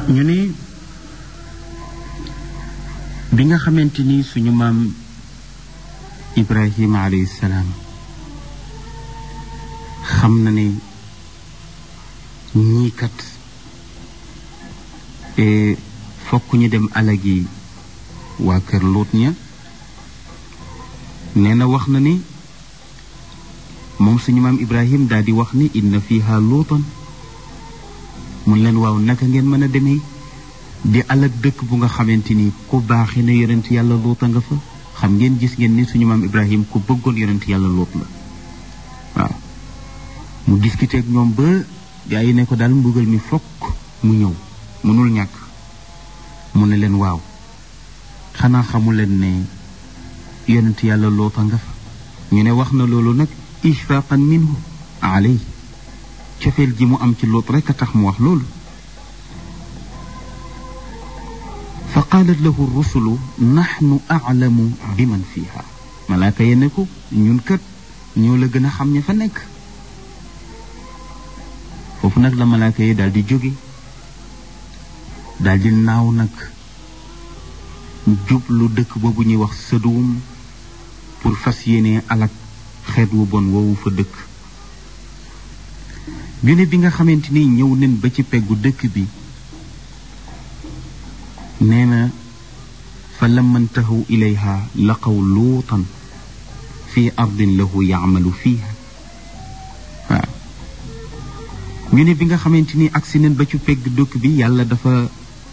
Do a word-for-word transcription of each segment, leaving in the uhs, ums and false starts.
ñu ne bi nga xamante ni suñu maam Ibrahima alayhi salaam xam na ne ñii kat fokk ñu dem alagi waa kër Luut ña nee na wax na ni moom suñu maam Ibrahim daal di wax ni inna fiha luutan mun leen waaw naka ngeen mën a demee di alag dëkk bu nga xamante ni ku baaxee na yonent yàlla luuta nga fa xam ngeen gis ngeen ni suñu maam Ibrahim ku bëggoon yonent yàlla luut la waaw mu discuter ak ñoom ba gaa yi ne ko daal mbugal mi fokk mu ñëw mënul ñàkk mu ne leen waaw xanaa xamu leen ne yonent yàlla luuta nga fa ñu ne wax na loolu nag ishfaqan minhu alay cofeel ji mu am ci Luut rekk a tax mu wax loolu fa qaalat lahu rusulu naxnu aclamu bi man fiiha malaaka ye ne ko ñun kat ñoo la gën a xam ña fa nekk foofu nag la malaaka yi daal di jóge daal di naaw nag jublu dëkk boobu ñuy wax Sëduum pour fas yéene alak xeet wu bon woowu fa dëkk ñu ne bi nga xamante ni ñëw nen ba ci peggu dëkk bi nee na fa lamma ntahaw ilayha laqaw luutan fi ardin lahu yaamalu fiiha waaw ñu ne bi nga xamante ni agsi nen ba ci pegg dëkk bi yàlla dafa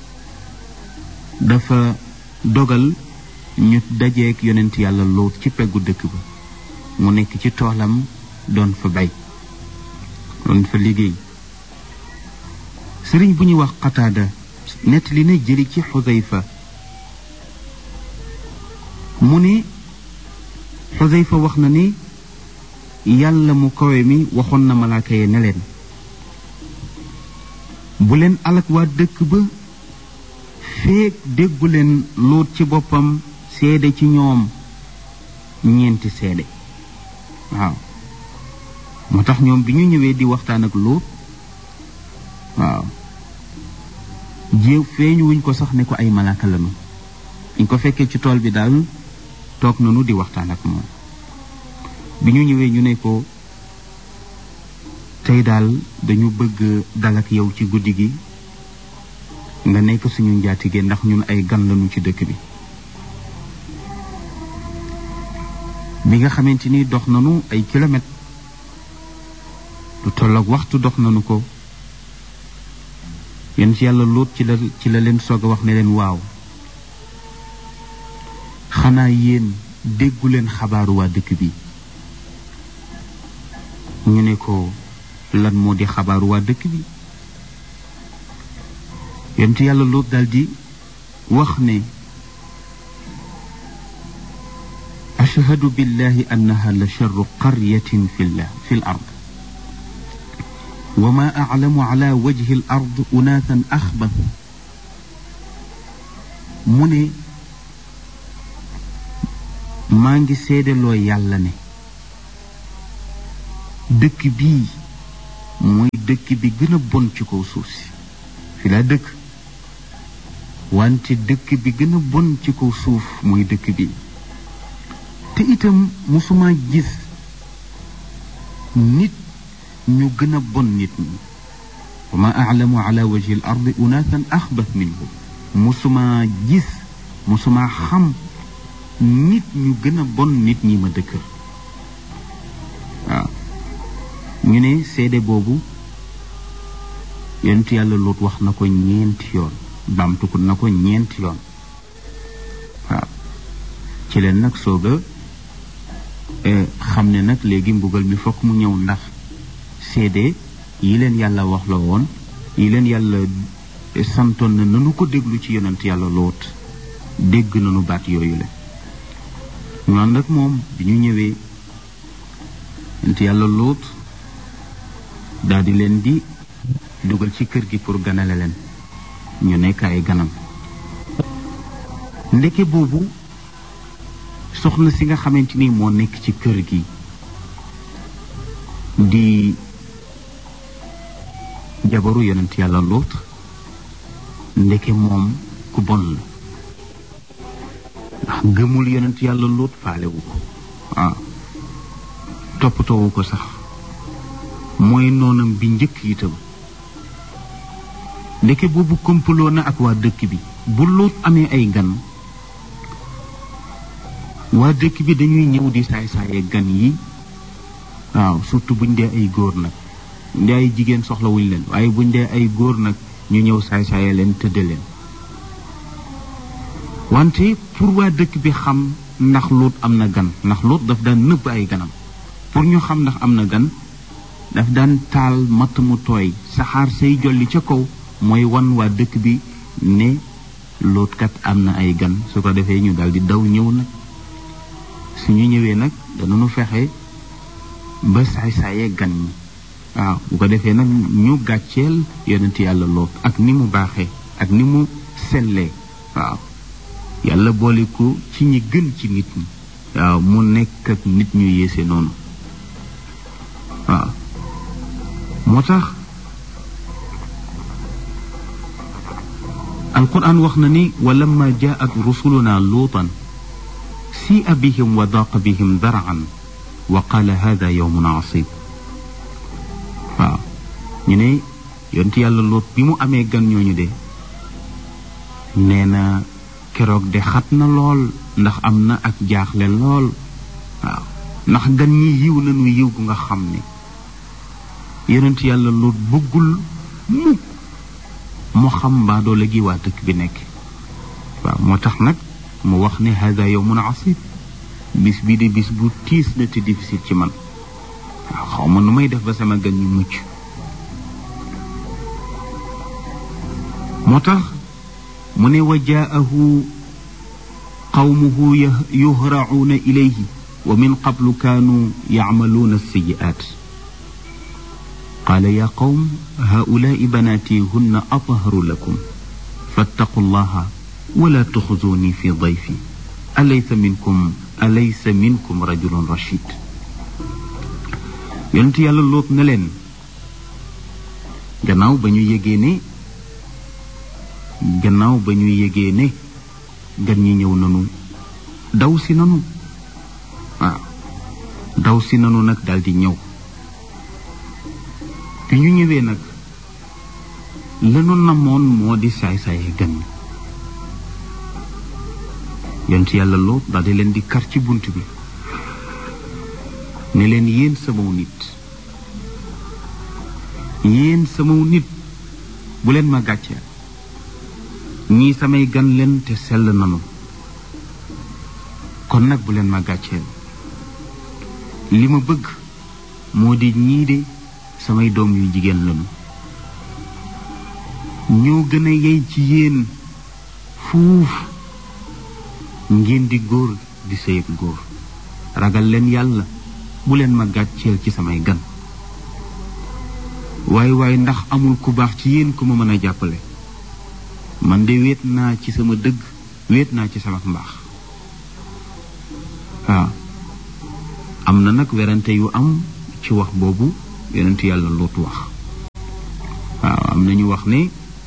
dafa dogal ñu dajeek yonent yàlla Luut ci peggu dëkk ba mu nekk ci toolam doon fa bay doon fa liggéey sëriñ bu ñuy wax Qataada nettali na jëli ci Xudayfa mu ne Xudayfa wax na ni yàlla mu kawe mi waxoon na malaaka yi ne leen bu leen alak waa dëkk ba feek déggu leen Luut ci boppam seede ci ñoom ñeenti seede waaw moo tax ñoom bi ñu ñëwee di waxtaan ak Luut waaw jéew feeñu wuñ ko sax ne ko ay malaaka lañu ñu ko fekkee ci tool bi daal toog nañu di waxtaan ak moom bi ñu ñëwee ñu ne ko tey daal dañu bëgg dal ak yow ci guddi gi nga nekk suñu njaatige ndax ñun ay gan lañu ci dëkk bi bi nga xamante ni dox nañu ay kilomètres lu tolloog waxtu dox nañu ko yéen ci yàlla Luut ci la ci la leen soog a wax ne leen waaw xanaa yéen déggu leen xabaaru waa dëkk bi ñu ne ko lan moo di xabaaru waa dëkk bi yéen ci yàlla Luut daldi wax ne ashhadu billahi annaha la charru qaryatin fi l ard wa ma aclamu ala wajhi l ard unaathan axbath mu ne maa ngi seedeloo yàlla ne dëkk bii mooy dëkk bi gën a bon ci kaw suuf si fi laa dëkk wante dëkk bi gën a bon ci kaw suuf mooy dëkk bi te itam musuma gis nit ñu gën a bon nit ñi wa ma aclamu ala wajhi l ardi unaathan axbath minhu musuma gis musuma xam nit ñu gën a bon nit ñi ma dëkk waaw ñu ne seede boobu yonent yàlla Luut wax na ko ñeenti yoon baamtu ko na ko ñeenti yoon waaw ci leen nag sooga xam ne nag léegi mbugal mi fokk mu ñëw ndax seede yi leen yàlla wax la woon yi leen yàlla santoon na nanu ko déglu ci yonent yàlla Luut dégg nanu baat yooyu la ñoon nag moom bi ñu ñëwee yonent yàlla Luut daal di leen di dugal ci kër gi pour ganale leen ñu nekk ay ganam ndeke boobu soxna si nga xamante ni moo nekk ci kër gi di jabaru yonent yàlla Luut ndeke moom ku bon la ndax gëmul yonent yàlla Luut faalewu ko waaw toppatoowu ko sax mooy noonam bi njëkk itam ndeke boobu kompaloo na ak waa dëkk bi bu Luut amee ay gan waa dëkk bi dañuy ñëw di saay-saaye gan yi waaw surtout buñ dee ay góor nag buñ dee ay jigéen soxlawuñ leen waaye buñ dee ay góor nag ñu ñëw saay-saaye leen tëdde leen wante pour waa dëkk bi xam ndax Luut am na gan ndax Luut daf daan nëbb ay ganam pour ñu xam ndax am na gan daf daan taal matt mu tooy saxaar say jolli ca kaw mooy wan waa dëkk bi ne Luut kat am na ay gan su ko defee ñu daal di daw ñëw nag suñu ñëwee nag danañu fexe ba saay-saaye gan ñi waaw bu ko defee nag ñu gàcceel yonent yàlla Luut ak ni mu baaxee ak ni mu sellee waaw yàlla boole ko ci ñi gën ci nit ñi waaw mu nekk ak nit ñu yéese noonu waaw moo tax alquran wax na ni walamma jaat rusuluna luutan si'a bihim wa daqa bihim dar'an wa qala hada yawmun asib waaw ñu ne yonent yàlla Luut bi mu amee gan ñooñu de nee na keroog de xat na lool ndax am na ak jaaxle lool waaw ndax gan ñi yiw nañu yiw gu nga xam ne yonent yàlla Luut bëggul mukk mu xam mbaa doole gi waa dëkk bi nekk waaw moo tax nag mu wax ne hada yawmun asib bis bii de bis bu tiis na te difficile ci man waaw xaw ma nu may def ba sama gan ñu mucc moo tax mu ne wa jaahu qawmuhu yuhra'uuna ilayhi wa min qablu kaanu yacmaluuna alsiyi'aat qaala yaa qawm haa'ulaa'i banaatii hunna atharu lakum fattaqu llaha wala tuxzuuni fi dayfi alaysa minkum alaysa minkum rajulun rashid yonent yàlla Luut ne leen gannaaw ba ñu yégee ne gannaaw ba ñu yégee ne gan ñi ñëw nanu daw si nanu waaw daw si nanu nag daldi ñëw bi ñu ñëwee nag lanu namoon moo di saay-saaye gan ñi yonent yàlla Luut daldi leen di kar ci bunt bi ne leen yéen samaw nit yéen samaw nit bu leen ma gàcceel ñii samay gan leen te sell nanu kon nag bu leen ma gàcceel li ma bëgg moo di ñii de samay doom yu jigéen lanu ñoo gën a yey ci yéen fuuf ngeen di góor di sëy ak góor ragal leen yàlla bu leen ma gàcceel ci samay gan waaye waaye ndax amul ku baax ci yéen ku ma mën a jàppale man de wéet naa ci sama dëgg wéet naa ci sama mbaax waaw am na nag werante yu am ci wax boobu yonent yàlla Luut wax waaw am na ñu wax ne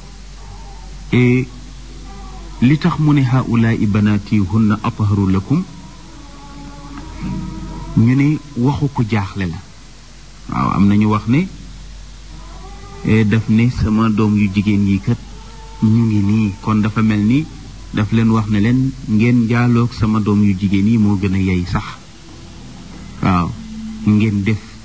li tax mu ne haa'ulaa'i banaati hunna atharu lakum ñu ne waxu ko jaaxle la waaw am na ñu wax ne daf ne sama doom yu jigéen yi kat ñu ngi nii kon dafa mel ni daf leen wax ne leen ngeen jaaloog sama doom yu jigéen yi moo gën a yey sax waaw ngeen def